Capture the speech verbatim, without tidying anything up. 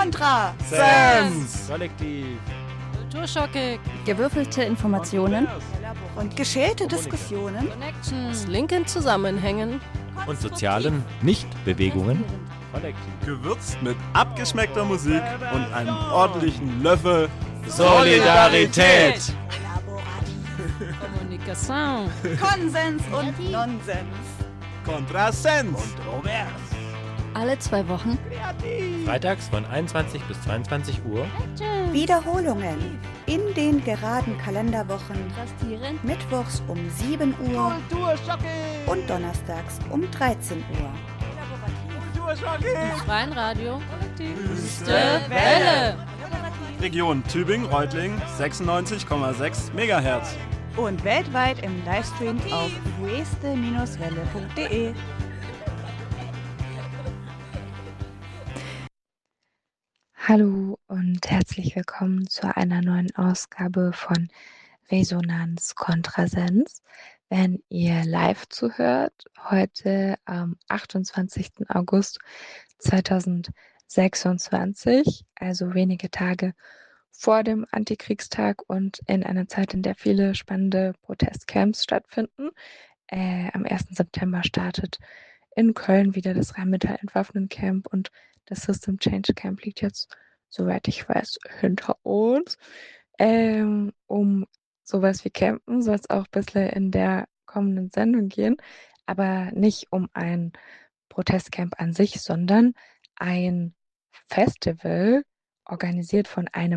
Kontra! Sense! Kollektiv! Kulturschocke! Gewürfelte Informationen Und geschälte Diskussionen. Connections, linken Zusammenhängen Und sozialen Nichtbewegungen. Kollektiv. Gewürzt mit abgeschmeckter Musik und einem ordentlichen Löffel Solidarität! Kommunikation. Konsens und Nonsens. Kontrasens! Kontrovers! alle zwei Wochen Freitags von einundzwanzig bis zweiundzwanzig Uhr. Wiederholungen in den geraden Kalenderwochen. Kontrastierend Mittwochs um sieben Uhr und donnerstags um dreizehn Uhr. Im freien Radio. Wüste Welle. Region Tübingen-Reutlingen sechsundneunzig Komma sechs Megahertz. Und weltweit im Livestream auf weste Welle punkt de. Hallo und herzlich willkommen zu einer neuen Ausgabe von Resonanz Kontrasens. Wenn ihr live zuhört, heute am achtundzwanzigsten August zweitausendsechsundzwanzig, also wenige Tage vor dem Antikriegstag und in einer Zeit, in der viele spannende Protestcamps stattfinden. Äh, am ersten September startet in Köln wieder das Rheinmetall-Entwaffnen-Camp und das System Change Camp liegt jetzt, soweit ich weiß, hinter uns. Ähm, um sowas wie Campen soll es auch ein bisschen in der kommenden Sendung gehen, aber nicht um ein Protestcamp an sich, sondern ein Festival, organisiert von einem